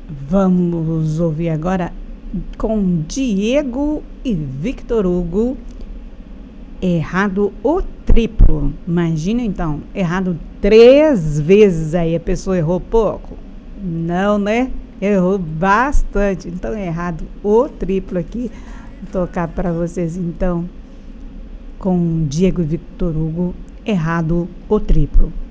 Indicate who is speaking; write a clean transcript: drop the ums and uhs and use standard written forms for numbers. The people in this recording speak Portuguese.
Speaker 1: Vamos ouvir agora com Diego e Victor Hugo, errado o triplo. Imagina então, errado 3 vezes aí, a pessoa errou pouco? Não, né? Errou bastante. Então, errado o triplo aqui. Vou tocar para vocês então com Diego e Victor Hugo, errado o triplo.